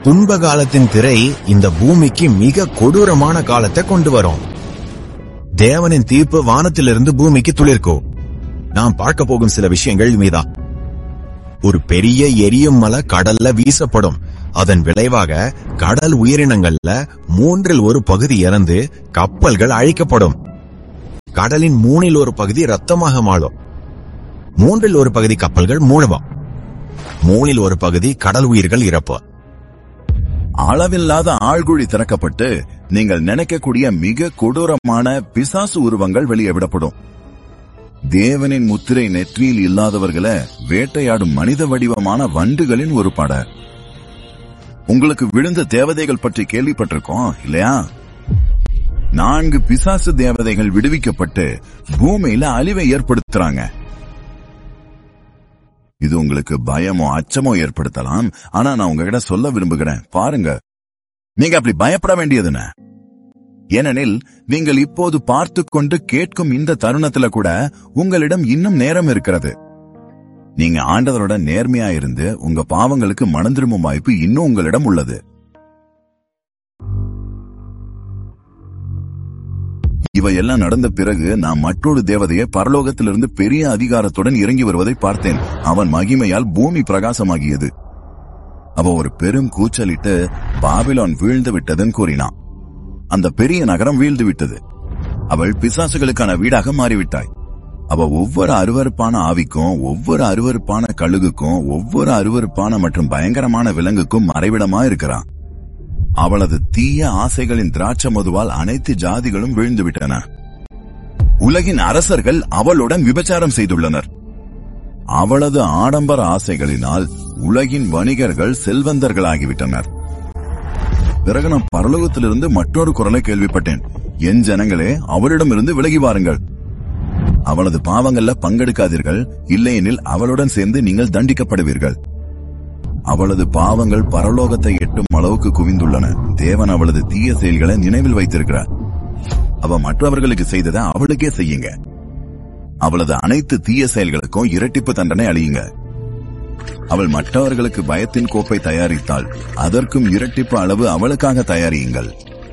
துன்ப காலத்தின் திரை இந்த பூமிக்கு மிக கொடூரமான காலத்தை கொண்டு வரும். தேவனின் தீர்ப்பு வானத்திலிருந்து பூமிக்கு துளிர்க்கும். நாம் பார்க்க போகும் சில விஷயங்கள் மீதா. ஒரு பெரிய எரியும் மலை கடல்ல வீசப்படும். அதன் விளைவாக கடல் உயிரினங்கள்ல 1/3 பகுதி இறந்து கப்பல்கள் அழிக்கப்படும். கடலின் 1/3 பகுதி ரத்தமாக மாறும். 1/3 பகுதி கப்பல்கள் மூழ்கும். 1/3 பகுதி கடல் உயிர்கள் இறப்பு. அளவில்லாத ஆழ்குழி திறக்கப்பட்டு நீங்கள் நினைக்கக்கூடிய மிக கொடூரமான பிசாசு உருவங்கள் வெளியே விடப்படும். தேவனின் முத்திரை நெற்றியில் இல்லாதவர்களை வேட்டையாடும் மனித வடிவமான வண்டுகளின் ஒரு பட. உங்களுக்கு விழுந்த தேவதைகள் பற்றி கேள்விப்பட்டிருக்கோம் இல்லையா? 4 பிசாசு தேவதைகள் விடுவிக்கப்பட்டு பூமியில அழிவை ஏற்படுத்துறாங்க. இது உங்களுக்கு பயமோ அச்சமோ ஏற்படுத்தலாம். ஆனா நான் உங்ககிட்ட சொல்ல விரும்புகிறேன், பாருங்க, நீங்க அப்படி பயப்பட வேண்டியதுன்னு. ஏனெனில் நீங்கள் இப்போது பார்த்து கொண்டு கேட்கும் இந்த தருணத்துல கூட உங்களிடம் இன்னும் நேரம் இருக்கிறது. நீங்க ஆண்டவரோட நேர்மையா இருந்து உங்க பாவங்களுக்கு மனம் திரும்பும் வாய்ப்பு இன்னும் உங்களிடம் உள்ளது. இவையெல்லாம் நடந்த பிறகு நான் மற்றொரு தேவதையை பரலோகத்திலிருந்து பெரிய அதிகாரத்துடன் இறங்கி வருவதை பார்த்தேன். அவன் மகிமையால் பூமி பிரகாசமாகியது. அவ ஒரு பெரும் கூச்சலிட்டு பாபிலோன் வீழ்ந்து விட்டதுன்னு கூறினான். அந்த பெரிய நகரம் வீழ்ந்து விட்டது. அவள் பிசாசுகளுக்கான வீடாக மாறிவிட்டாய். அவ ஒவ்வொரு அருவருப்பான ஆவிக்கும், ஒவ்வொரு அருவருப்பான கழுகுக்கும், ஒவ்வொரு அருவருப்பான மற்றும் பயங்கரமான விலங்குக்கும் மறைவிடமா இருக்கிறான். அவளது தீய ஆசைகளின் திராட்சை மதுவால் அனைத்து ஜாதிகளும் வீழ்ந்துவிட்டன. உலகின் அரசர்கள் அவளுடன் விபச்சாரம் செய்துள்ளனர். அவளது ஆடம்பர ஆசைகளினால் உலகின் வணிகர்கள் செல்வந்தர்களாகிவிட்டனர். பிறகு நான் பரலோகத்திலிருந்து மற்றொரு குரலை கேள்விப்பட்டேன். என் ஜனங்களே, அவளிடமிருந்து விலகி வாருங்கள். அவளது பாவங்கள்ல பங்கெடுக்காதீர்கள், இல்லையெனில் அவளுடன் சேர்ந்து நீங்கள் தண்டிக்கப்படுவீர்கள். அவளது பாவங்கள் பரலோகத்தை எட்டும் அளவுக்கு குவிந்துள்ளன. தேவன் அவளது தீய செயல்களை நினைவில் வைத்திருக்கிறார். அவ மற்றவர்களுக்கு செய்ததை அவளுக்கே செய்யுங்க. அவளது அனைத்து தீய செயல்களுக்கும் இரட்டிப்பு தண்டனை அளியுங்க. அவள் மற்றவர்களுக்கு பயத்தின் கோப்பை தயாரித்தாள். அதற்கும் இரட்டிப்பு அளவு அவளுக்காக தயாரியுங்கள்.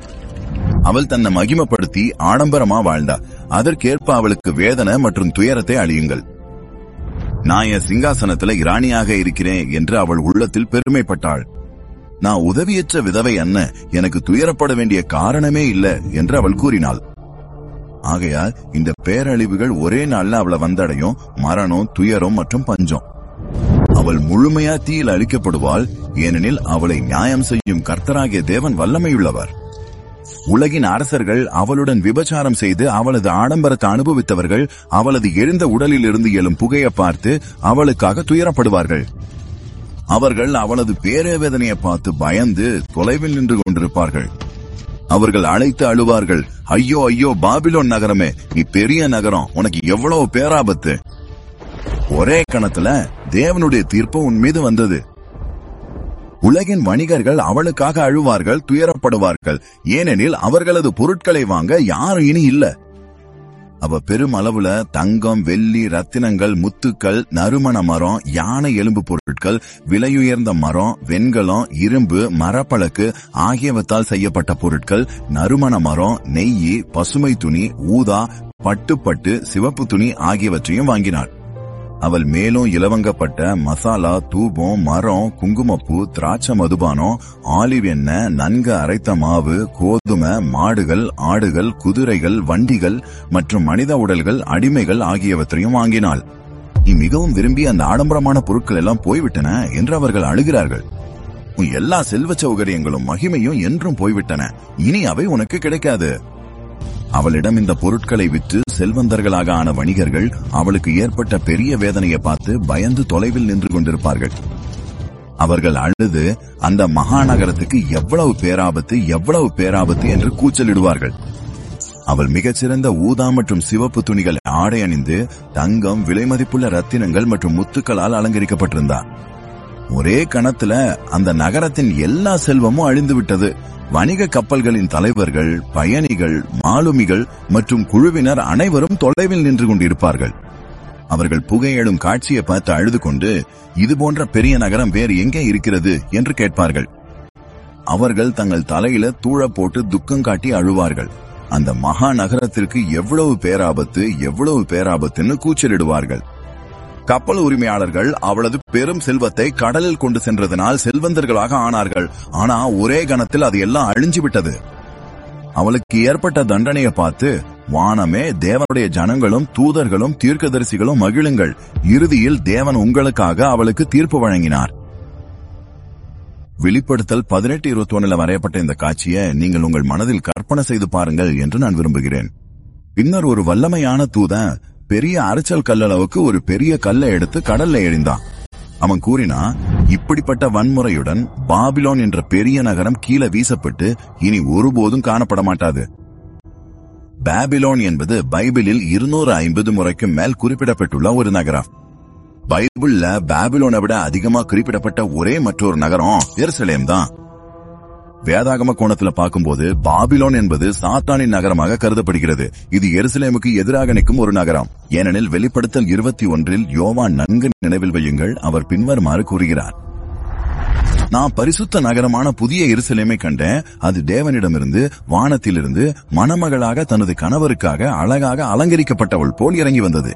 அவள் தன்னை மகிமைப்படுத்தி ஆடம்பரமா வாழ்ந்தா. அதற்கேற்ப அவளுக்கு வேதனை மற்றும் துயரத்தை அளியுங்கள். நான் என் சிங்காசனத்துல இராணியாக இருக்கிறேன் என்று அவள் உள்ளத்தில் பெருமைப்பட்டாள். நான் உதவியற்ற விதவை என்ன, எனக்கு துயரப்பட வேண்டிய காரணமே இல்ல என்று அவள் கூறினாள். ஆகையால் இந்த பேரழிவுகள் ஒரே நாள்ல அவளை வந்தடையும். மரணம், துயரம் மற்றும் பஞ்சம். அவள் முழுமையா தீயில் அழிக்கப்படுவாள். ஏனெனில் அவளை நியாயம் செய்யும் கர்த்தராகிய தேவன் வல்லமையுள்ளவர். உலகின் அரசர்கள் அவளுடன் விபச்சாரம் செய்து அவளது ஆடம்பரத்தை அனுபவித்தவர்கள் அவளது எரிந்த உடலில் இருந்து எழும் புகையை பார்த்து அவளுக்காக துயரப்படுவார்கள். அவர்கள் அவளது பேரவேதனையை பார்த்து பயந்து தொலைவில் நின்று கொண்டிருப்பார்கள். அவர்கள் அழைத்து அழுவார்கள், ஐயோ ஐயோ பாபிலோன் நகரமே, நீ பெரிய நகரம், உனக்கு எவ்வளவு பேராபத்து. ஒரே கணத்துல தேவனுடைய தீர்ப்பு உன் மீது வந்தது. உலகின் வணிகர்கள் அவளுக்காக அழுவார்கள், துயரப்படுவார்கள். ஏனெனில் அவர்களது பொருட்களை வாங்க யாரும் இனி இல்ல. அவ பெரும் அளவுல தங்கம், வெள்ளி, ரத்தினங்கள், முத்துக்கள், நறுமண மரம், யானை எலும்பு பொருட்கள், விலையுயர்ந்த மரம், வெண்கலம், இரும்பு, மரப்பழக்கு ஆகியவற்றால் செய்யப்பட்ட பொருட்கள், நறுமண மரம், நெய், பசுமை துணி, ஊதா, பட்டு, சிவப்பு துணி ஆகியவற்றையும் வாங்கினாள். அவள் மேலும் இலவங்கப்பட்ட மசாலா, தூபம், மரம், குங்குமப்பூ, திராட்சை மதுபானம், ஆலிவ் எண்ணெய், நன்கு அரைத்த மாவு, கோதுமை, மாடுகள், ஆடுகள், குதிரைகள், வண்டிகள் மற்றும் மனித உடல்கள், அடிமைகள் ஆகியவற்றையும் வாங்கினாள். நீ மிகவும் விரும்பி அந்த ஆடம்பரமான பொருட்கள் எல்லாம் போய்விட்டன என்று அவர்கள் அழுகிறார்கள். உன் எல்லா செல்வ சௌகரியங்களும் மகிமையும் என்றும் போய்விட்டன. இனி அவை உனக்கு கிடைக்காது. அவளிடம் இந்த பொருட்களை விற்று செல்வந்தர்களாக ஆன வணிகர்கள் அவளுக்கு ஏற்பட்ட பெரிய வேதனையை பார்த்து பயந்து தொலைவில் நின்று கொண்டிருப்பார்கள். அவர்கள் அழுது அந்த மகாநகரத்துக்கு எவ்வளவு பேராபத்து என்று கூச்சலிடுவார்கள். அவள் மிகச்சிறந்த ஊதா மற்றும் சிவப்பு துணிகள் ஆடை அணிந்து தங்கம், விலைமதிப்புள்ள ரத்தினங்கள் மற்றும் முத்துக்களால் அலங்கரிக்கப்பட்டிருந்தார். ஒரே கணத்துல அந்த நகரத்தின் எல்லா செல்வமும் அழிந்து விட்டது. வணிக கப்பல்களின் தலைவர்கள், பயணிகள், மாலுமிகள் மற்றும் குழுவினர் அனைவரும் தொலைவில் நின்று கொண்டிருப்பார்கள். அவர்கள் புகையெழும் காட்சியை பார்த்து அழுது கொண்டு, இது போன்ற பெரிய நகரம் வேறு எங்கே இருக்கிறது என்று கேட்பார்கள். அவர்கள் தங்கள் தலையில தூழ போட்டு துக்கம் காட்டி அழுவார்கள். அந்த மகா நகரத்திற்கு எவ்வளவு பேராபத்துன்னு கூச்சலிடுவார்கள். கப்பல் உரிமையாளர்கள் அவளது பெரும் செல்வத்தை கடலில் கொண்டு சென்றதனால் செல்வந்தர்களாக ஆனார்கள். ஆனா ஒரே கணத்தில் அது எல்லாம் அழிஞ்சு விட்டது. அவளுக்கு ஏற்பட்ட தண்டனையை பார்த்து வானமே, தேவனுடைய ஜனங்களும் தூதர்களும் தீர்க்கதரிசிகளும் மகிழுங்கள். இறுதியில் தேவன் உங்களுக்காக அவளுக்கு தீர்ப்பு வழங்கினார். வெளிப்படுத்தல் 18:21 வரையப்பட்ட இந்த காட்சியை நீங்கள் உங்கள் மனதில் கற்பனை செய்து பாருங்கள் என்று நான் விரும்புகிறேன். பின்னர் ஒரு வல்லமையான தூதன் பெரிய அரைச்சல் கல்லளவுக்கு ஒரு பெரிய கல்லை எடுத்து கடல்ல எறிந்தான். அவன் கூறினா, இப்படிப்பட்ட வன்முறையுடன் பாபிலோன் என்ற பெரிய நகரம் கீழே வீசப்பட்டு இனி ஒருபோதும் காணப்பட மாட்டாது. பாபிலோன் என்பது பைபிளில் 250 முறைக்கும் மேல் குறிப்பிடப்பட்டுள்ள ஒரு நகரம். பைபிள்ல பாபிலோனை விட அதிகமா குறிப்பிடப்பட்ட ஒரே மற்றொரு நகரம் எருசலேம் தான். வேதாகம கோணத்துல பார்க்கும்போது பாபிலோன் என்பது சாத்தானின் நகரமாக கருதப்படுகிறது. இது எருசலேமுக்கு எதிராக நிற்கும் ஒரு நகரம். ஏனெனில் வெளிப்படுத்தல் 21 யோவான் நன்கு நினைவில் வையுங்கள், அவர் பின்வருமாறு கூறுகிறார்: நான் பரிசுத்த நகரமான புதிய எருசலேமை கண்டேன். அது தேவனிடமிருந்து வானத்திலிருந்து மணமகளாக தனது கணவருக்காக அழகாக அலங்கரிக்கப்பட்டவள் போல் இறங்கி வந்தது.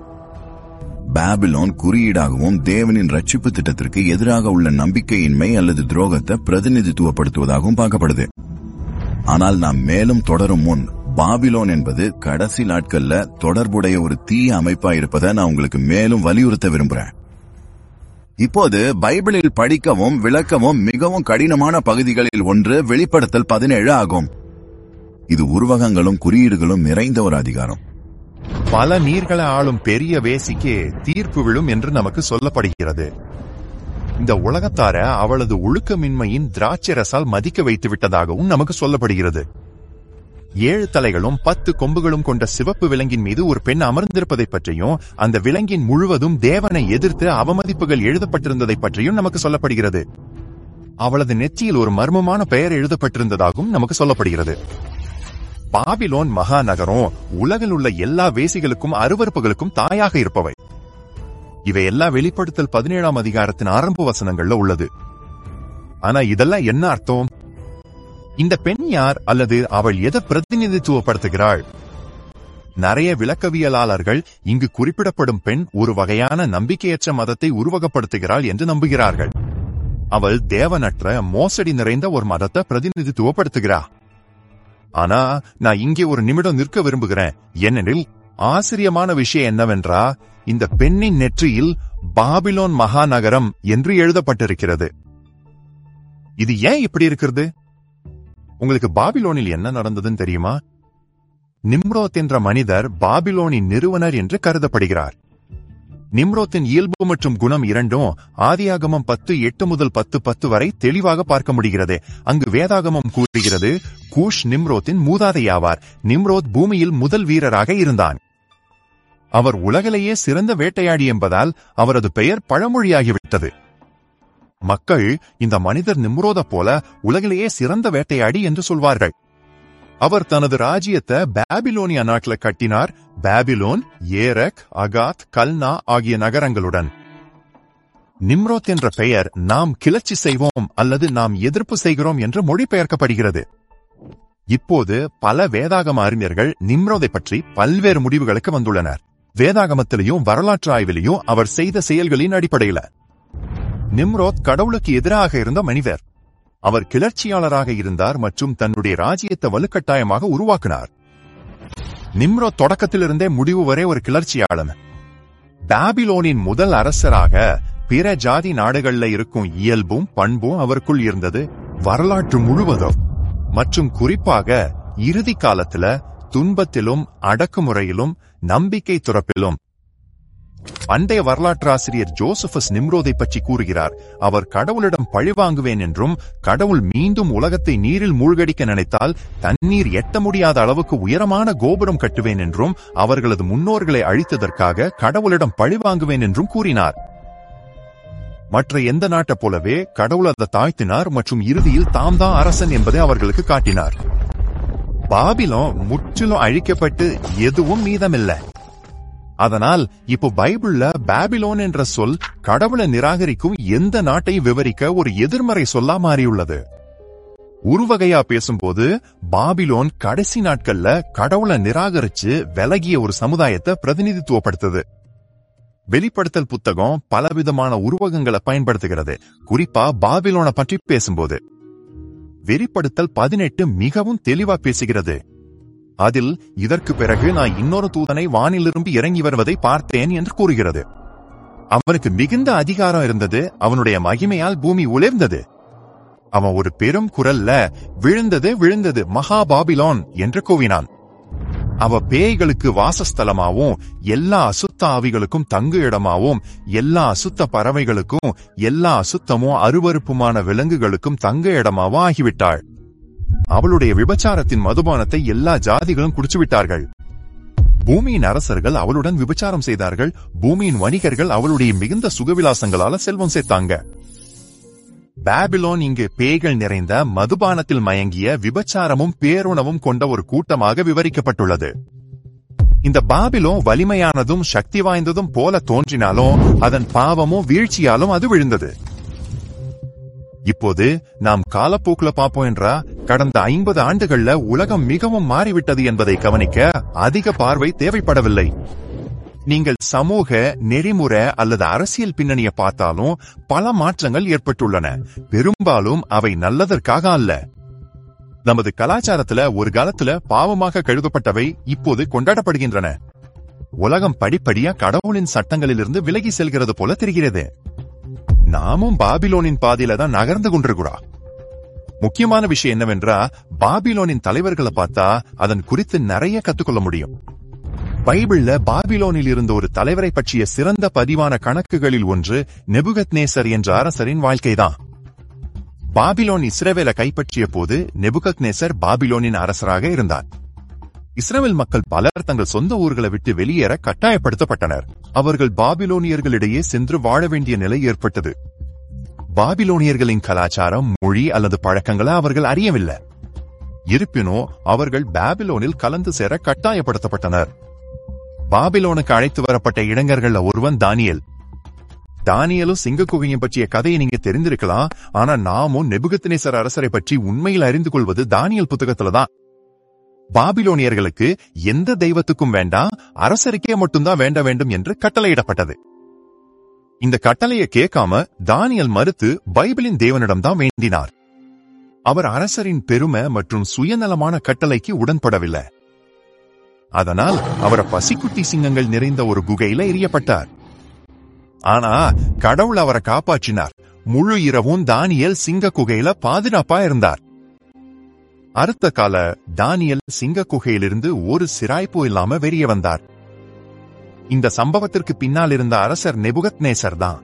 பாபிலோன் குறியீடாகவும் தேவனின் ரட்சிப்பு திட்டத்திற்கு எதிராக உள்ள நம்பிக்கையின்மை அல்லது துரோகத்தை பிரதிநிதித்துவப்படுத்துவதாகவும் பார்க்கப்படுது. ஆனால் நாம் மேலும் தொடரும் முன், பாபிலோன் என்பது கடைசி நாட்கள்ல தொடர்புடைய ஒரு தீய அமைப்பா இருப்பதை நான் உங்களுக்கு மேலும் வலியுறுத்த விரும்புறேன். இப்போது பைபிளில் படிக்கவும் விளக்கவும் மிகவும் கடினமான பகுதிகளில் ஒன்று வெளிப்படுத்தல் 17 ஆகும். இது உருவகங்களும் குறியீடுகளும் நிறைந்த ஒரு அதிகாரம். பல நீர்களை ஆளும் பெரிய வேசிக்கு தீர்ப்பு விழும் என்று நமக்கு சொல்லப்படுகிறது. இந்த உலகத்தார அவளது ஒழுக்கமின்மையின் திராட்சரசால் மதிக்க வைத்து விட்டதாகவும் நமக்கு சொல்லப்படுகிறது. 7 தலைகளும் 10 கொம்புகளும் கொண்ட சிவப்பு விலங்கின் மீது ஒரு பெண் அமர்ந்திருப்பதை பற்றியும், அந்த விலங்கின் முழுவதும் தேவனை எதிர்த்து அவமதிப்புகள் எழுதப்பட்டிருந்ததை பற்றியும் நமக்கு சொல்லப்படுகிறது. அவளது நெற்றியில் ஒரு மர்மமான பெயர் எழுதப்பட்டிருந்ததாகவும் நமக்கு சொல்லப்படுகிறது. பாபிலோன் மகா நகரம் உலகில் உள்ள எல்லா வேசிகளுக்கும் அருவருப்புகளுக்கும் தாயாக இருப்பவை. இவை எல்லா வெளிப்படுத்தல் 17 அதிகாரத்தின் ஆரம்ப வசனங்கள்ல உள்ளது. ஆனா இதெல்லாம் என்ன அர்த்தம்? இந்த பெண் யார், அல்லது அவள் எதை பிரதிநிதித்துவப்படுத்துகிறாள்? நிறைய விளக்கவியலாளர்கள் இங்கு குறிப்பிடப்படும் பெண் ஒரு வகையான நம்பிக்கையற்ற மதத்தை உருவகப்படுத்துகிறாள் என்று நம்புகிறார்கள். அவள் தேவனற்ற மோசடி நிறைந்த ஒரு மதத்தை பிரதிநிதித்துவப்படுத்துகிறாள். ஆனா நான் இங்கே ஒரு நிமிடம் நிற்க விரும்புகிறேன். ஏனெனில் ஆச்சரியமான விஷயம் என்னவென்றா, இந்த பெண்ணின் நெற்றியில் பாபிலோன் மகாநகரம் என்று எழுதப்பட்டிருக்கிறது. இது ஏன் இப்படி இருக்கிறது? உங்களுக்கு பாபிலோனில் என்ன நடந்ததுன்னு தெரியுமா? நிம்ரோத் என்ற மனிதர் பாபிலோனின் நிறுவனர் என்று கருதப்படுகிறார். நிம்ரோத்தின் இயல்பு மற்றும் குணம் இரண்டும் ஆதியாகமம் 10:8 முதல் 10:10 வரை தெளிவாக பார்க்க முடிகிறது. அங்கு வேதாகமம் கூறுகிறது, கூஷ் நிம்ரோத்தின் மூதாதையாவார். நிம்ரோத் பூமியில் முதல் வீரராக இருந்தான். அவர் உலகிலேயே சிறந்த வேட்டையாடி என்பதால் அவரது பெயர் பழமொழியாகிவிட்டது. மக்கள் இந்த மனிதர் நிம்ரோத போல உலகிலேயே சிறந்த வேட்டையாடி என்று சொல்வார்கள். அவர் தனது ராஜ்யத்தை பாபிலோனியா நாட்டில் கட்டினார். பாபிலோன், ஏரக், அகாத், கல்னா ஆகிய நகரங்களுடன். நிம்ரோத் என்ற பெயர் நாம் கிளர்ச்சி செய்வோம் அல்லது நாம் எதிர்ப்பு செய்கிறோம் என்று மொழிபெயர்க்கப்படுகிறது. இப்போது பல வேதாகம அறிஞர்கள் நிம்ரோதை பற்றி பல்வேறு முடிவுகளுக்கு வந்துள்ளனர். வேதாகமத்திலையும் வரலாற்று ஆய்விலையும் அவர் செய்த செயல்களின் அடிப்படையில். நிம்ரோத் கடவுளுக்கு எதிராக இருந்த மனிதர். அவர் கிளர்ச்சியாளராக இருந்தார் மற்றும் தன்னுடைய ராஜ்யத்தை வலுக்கட்டாயமாக உருவாக்கினார். நிம்ரோத் தொடக்கத்திலிருந்தே முடிவு வரை ஒரு கிளர்ச்சியாளன். பாபிலோனின் முதல் அரசராக பிற ஜாதி நாடுகள்ல இருக்கும் இயல்பும் பண்பும் அவருக்குள் இருந்தது. வரலாற்று முழுவதும் மற்றும் குறிப்பாக இறுதி காலத்துல துன்பத்திலும் அடக்குமுறையிலும் நம்பிக்கை துறப்பிலும். பண்டைய வரலாற்றாசிரியர் ஜோசபஸ் நிம்ரோதை பற்றி கூறுகிறார். அவர் கடவுளிடம் பழிவாங்குவேன் என்றும், கடவுள் மீண்டும் உலகத்தை நீரில் மூழ்கடிக்க நினைத்தால் தண்ணீர் எட்ட முடியாத அளவுக்கு உயரமான கோபுரம் கட்டுவேன் என்றும், அவர்களது முன்னோர்களை அழித்ததற்காக கடவுளிடம் பழிவாங்குவேன் என்றும் கூறினார். மற்ற எந்த நாட்டை போலவே கடவுள் அதை தாழ்த்தினார் மற்றும் இறுதியில் தாம் தான் அரசன் என்பதை அவர்களுக்கு காட்டினார். பாபிலோன் முற்றிலும் அழிக்கப்பட்டு எதுவும் மீதமில்லை. அதனால் இப்போ பைபிள்ல பாபிலோன் என்ற சொல் கடவுளை நிராகரிக்கும் எந்த நாட்டை விவரிக்க ஒரு எதிர்மறை சொல்லா மாறியுள்ளது. உருவகையா பேசும்போது பாபிலோன் கடைசி நாட்கள்ல கடவுளை நிராகரிச்சு விலகிய ஒரு சமுதாயத்தை பிரதிநிதித்துவப்படுத்துது. வெளிப்படுத்தல் புத்தகம் பலவிதமான உருவகங்களை பயன்படுத்துகிறது, குறிப்பா பாபிலோனை பற்றி பேசும்போது. வெளிப்படுத்தல் 18 மிகவும் தெளிவா பேசுகிறது. அதில் இதற்கு பிறகு நான் இன்னொரு தூதனை வானிலிருந்து இறங்கி வருவதை பார்த்தேன் என்று கூறுகிறது. அவனுக்கு மிகுந்த அதிகாரம் இருந்தது, அவனுடைய மகிமையால் பூமி உயர்ந்தது. அவன் ஒரு பெரும் குரல்ல விழுந்தது விழுந்தது மகா பாபிலோன் என்று கூவினான். அவ பேய்களுக்கு வாசஸ்தலமாவும் எல்லா அசுத்த ஆவிகளுக்கும் தங்கு இடமாவும் எல்லா அசுத்த பறவைகளுக்கும் எல்லா அசுத்தமும் அருவருப்புமான விலங்குகளுக்கும் தங்க இடமாவும் ஆகிவிட்டாள். அவளுடைய விபச்சாரத்தின் மதுபானத்தை எல்லா ஜாதிகளும் குடிச்சுவிட்டார்கள். பூமியின் அரசர்கள் அவளுடன் விபச்சாரம் செய்தார்கள். பூமியின் வணிகர்கள் அவளுடைய மிகுந்த சுகவிலாசங்களால செல்வம் சேர்த்தாங்க. பாபிலோன் இங்கு பேய்கள் நிறைந்த மதுபானத்தில் மயங்கிய விபச்சாரமும் பேருணவும் கொண்ட ஒரு கூட்டமாக விவரிக்கப்பட்டுள்ளது. இந்த பாபிலோன் வலிமையானதும் சக்தி வாய்ந்ததும் போல தோன்றினாலும் அதன் பாவமும் வீழ்ச்சியாலும் அது விழுந்தது. இப்போது நாம் காலப்போக்குல பார்ப்போம் என்றா, கடந்த 50 ஆண்டுகள்ல உலகம் மிகவும் மாறிவிட்டது என்பதை கவனிக்க அதிக பார்வை தேவைப்படவில்லை. நீங்கள் சமூக, நெறிமுறை அல்லது அரசியல் பின்னணியை பார்த்தாலும் பல மாற்றங்கள் ஏற்பட்டுள்ளன. பெரும்பாலும் அவை நல்லதற்காக அல்ல. நமது கலாச்சாரத்துல ஒரு காலத்துல பாவமாக கருதப்பட்டவை இப்போது கொண்டாடப்படுகின்றன. உலகம் படிப்படியா கடவுளின் சட்டங்களிலிருந்து விலகி செல்கிறது போல தெரிகிறது. நாமும் பாபிலோனின் பாதையில தான் நகர்ந்து கொண்டிருக்கிறோம். முக்கியமான விஷயம் என்னவென்றா, பாபிலோனின் தலைவர்களை பார்த்தா அதன் குறித்து நிறைய கத்துக்கொள்ள முடியும். பைபிள்ல பாபிலோனில் இருந்த ஒரு தலைவரை பற்றிய சிறந்த பதிவான கணக்குகளில் ஒன்று நெபுகத்நேசர் என்ற அரசரின் வாழ்க்கைதான். பாபிலோன் இஸ்ரவேலை கைப்பற்றிய போது நெபுகத்நேசர் பாபிலோனின் அரசராக இருந்தார். இஸ்ரவேல் மக்கள் பலர் தங்கள் சொந்த ஊர்களை விட்டு வெளியேற கட்டாயப்படுத்தப்பட்டனர். அவர்கள் பாபிலோனியர்களிடையே சென்று வாழ வேண்டிய நிலை ஏற்பட்டது. பாபிலோனியர்களின் கலாச்சாரம், மொழி அல்லது பழக்கங்களை அவர்கள் அறியவில்லை. இருப்பினும் அவர்கள் பாபிலோனில் கலந்து சேர கட்டாயப்படுத்தப்பட்டனர். பாபிலோனுக்கு அழைத்து வரப்பட்ட இளைஞர்கள்ல ஒருவன் தானியேல். தானியேலும் சிங்கக்குகையை பற்றிய கதையை நீங்க தெரிந்திருக்கலாம். ஆனா நாமும் நெபுகத்நேசர் அரசரை பற்றி உண்மையில் அறிந்து கொள்வது தானியேல் புத்தகத்துலதான். பாபிலோனியர்களுக்கு எந்த தெய்வத்துக்கும் வேண்டாம், அரசருக்கே மட்டும்தான் வேண்ட வேண்டும் என்று கட்டளையிடப்பட்டது. இந்த கட்டளையை கேட்காம தானியேல் மறுத்து பைபிளின் தேவனிடம்தான் வேண்டினார். அவர் அரசரின் பெருமை மற்றும் சுயநலமான கட்டளைக்கு உடன்படவில்லை. அதனால் அவரை பசிக்குட்டி சிங்கங்கள் நிறைந்த ஒரு குகையில எரியப்பட்டார். ஆனா கடவுள் அவரை காப்பாற்றினார். முழு இரவும் தானியேல் சிங்க குகையில பாதுகாப்பா இருந்தார். அடுத்த கால தானியேல் சிங்க குகையிலிருந்து ஒரு சிராய்ப்பு இல்லாம வெளியே வந்தார். இந்த சம்பவத்திற்கு பின்னால் இருந்த அரசர் நெபுகத்நேசர் தான்.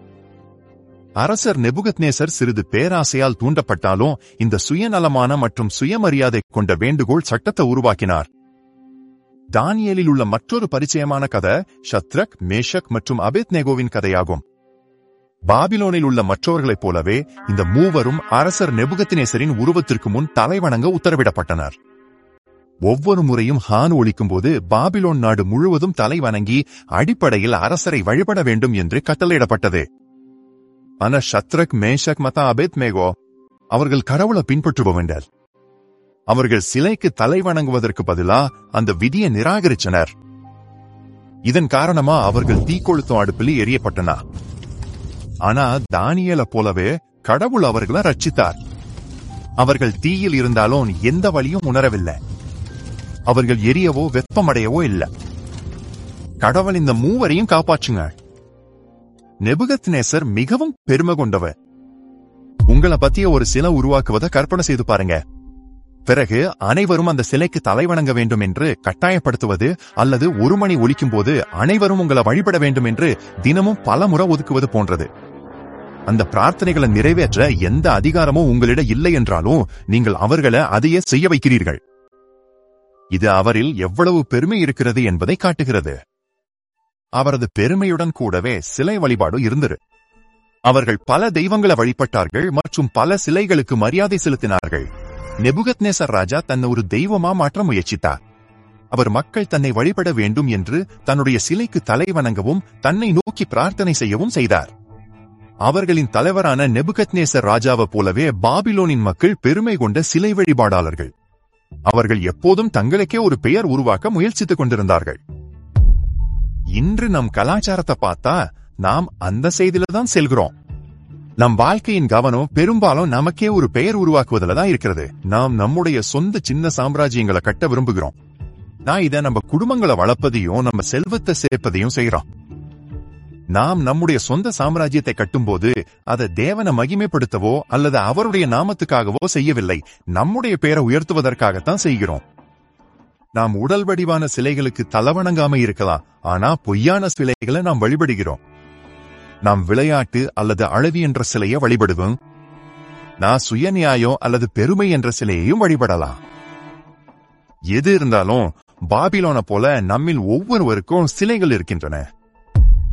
அரசர் நெபுகத்நேசர் சிறிது பேராசையால் தூண்டப்பட்டாலும் இந்த சுயநலமான மற்றும் சுயமரியாதை கொண்ட வேண்டுகோள் சட்டத்தை உருவாக்கினார். தானியேலில் உள்ள மற்றொரு பரிச்சயமான கதை ஷத்ரக், மேஷக் மற்றும் அபேத்நேகோவின் கதையாகும். பாபிலோனில் உள்ள மற்றவர்களைப் போலவே இந்த மூவரும் அரசர் நெபுகத்நேசரின் உருவத்திற்கு முன் தலைவணங்க உத்தரவிடப்பட்டனர். ஒவ்வொரு முறையும் ஹான் ஒலிக்கும் போது பாபிலோன் நாடு முழுவதும் தலைவணங்கி அடிப்படையில் அரசரை வழிபட வேண்டும் என்று கட்டளையிடப்பட்டது. ஆனா ஷத்ரக், மேஷக் மற்றும் அபேத்நேகோ அவர்கள் கடவுளை பின்பற்றுபவர்கள். அவர்கள் சிலைக்கு தலை வணங்குவதற்கு பதிலா அந்த விதியை நிராகரிச்சனர். இதன் காரணமா அவர்கள் தீக்கொளுத்தும் அடுப்பில் எரியப்பட்டனர். ஆனா தானியேலை போலவே கடவுள் அவர்களை ரட்சித்தார். அவர்கள் தீயில் இருந்தாலும் எந்த வழியும் உணரவில்லை. அவர்கள் எரியவோ வெப்பமடையவோ இல்லை. கடவுள் இந்த மூவரையும் காப்பாற்றுங்க. நெபுகத்நேசர் மிகவும் பெருமை கொண்டவர். உங்களை பத்திய ஒரு சிலை உருவாக்குவதை கற்பனை செய்து பாருங்க. பிறகு அனைவரும் அந்த சிலைக்கு தலை வணங்க வேண்டும் என்று கட்டாயப்படுத்துவது அல்லது 1 மணி ஒலிக்கும் போது அனைவரும் உங்களை வழிபட வேண்டும் என்று தினமும் பல முறை ஒதுக்குவது போன்றது. அந்த பிரார்த்தனைகளை நிறைவேற்ற எந்த அதிகாரமும் உங்களிடம் இல்லை என்றாலும் நீங்கள் அவர்களை அதையே செய்ய வைக்கிறீர்கள். இது அவரில் எவ்வளவு பெருமை இருக்கிறது என்பதை காட்டுகிறது. அவரது பெருமையுடன் கூடவே சிலை வழிபாடு இருந்தது. அவர்கள் பல தெய்வங்களை வழிபட்டார்கள் மற்றும் பல சிலைகளுக்கு மரியாதை செலுத்தினார்கள். நெபுகத்நேசர் ராஜா தன்னை ஒரு தெய்வமா மாற்ற முயற்சித்தார். அவர் மக்கள் தன்னை வழிபட வேண்டும் என்று தன்னுடைய சிலைக்கு தலை வணங்கவும் தன்னை நோக்கி பிரார்த்தனை செய்யவும் செய்தார். அவர்களின் தலைவரான நெபுகத்நேசர் ராஜாவை போலவே பாபிலோனின் மக்கள் பெருமை கொண்ட சிலை வழிபாடாளர்கள். அவர்கள் எப்போதும் தங்களுக்கே ஒரு பெயர் உருவாக்க முயற்சித்துக் கொண்டிருந்தார்கள். இன்று நம் கலாச்சாரத்தை பார்த்தா நாம் அந்த செய்தியில தான் செல்கிறோம். நம் வாழ்க்கையின் கவனம் பெரும்பாலும் நமக்கே ஒரு பெயர் உருவாக்குவதில் தான் இருக்கிறது. நாம் நம்முடைய சொந்த சின்ன சாம்ராஜ்யங்களை கட்ட விரும்புகிறோம். நான் இதை நம்ம குடும்பங்களை வளர்ப்பதையும் நம்ம செல்வத்தை சேர்ப்பதையும் செய்யறோம். நாம் நம்முடைய சொந்த சாம்ராஜ்யத்தை கட்டும்போது அதை தேவனை மகிமைப்படுத்தவோ அல்லது அவருடைய நாமத்துக்காகவோ செய்யவில்லை, நம்முடைய பெயரை உயர்த்துவதற்காகத்தான் செய்கிறோம். நாம் உடல் வடிவான சிலைகளுக்கு தலவணங்காம இருக்கலாம், ஆனா பொய்யான சிலைகளை நாம் வழிபடுகிறோம். நாம் விளையாட்டு அல்லது அழகு என்ற சிலையை வழிபடுவோம். நான் சுயநியாயம் அல்லது பெருமை என்ற சிலையையும் வழிபடலாம். எது இருந்தாலும் பாபிலோனை போல நம்மில் ஒவ்வொருவருக்கும் சிலைகள் இருக்கின்றன.